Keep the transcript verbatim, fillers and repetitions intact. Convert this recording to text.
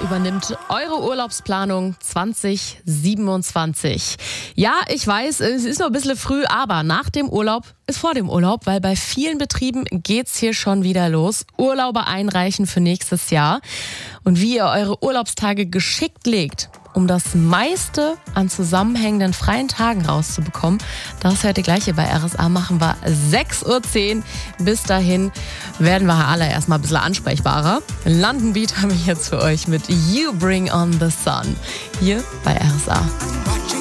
übernimmt eure Urlaubsplanung zwanzig siebenundzwanzig. Ja, ich weiß, es ist noch ein bisschen früh, aber nach dem Urlaub ist vor dem Urlaub, weil bei vielen Betrieben geht's hier schon wieder los. Urlaube einreichen für nächstes Jahr. Und wie ihr eure Urlaubstage geschickt legt, um das meiste an zusammenhängenden freien Tagen rauszubekommen, das heute gleich hier bei R S A machen wir sechs Uhr zehn. Bis dahin werden wir alle erstmal ein bisschen ansprechbarer. London Beat habe ich jetzt für euch mit You Bring on the Sun hier bei R S A.